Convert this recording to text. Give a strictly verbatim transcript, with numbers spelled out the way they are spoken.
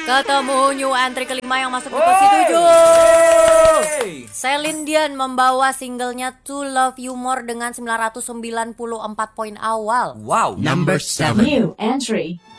Ketemu new entry kelima yang masuk di posisi tujuh. Celine Dion membawa singlenya To Love You More dengan sembilan ratus sembilan puluh empat poin awal. Wow. Number seven. New entry.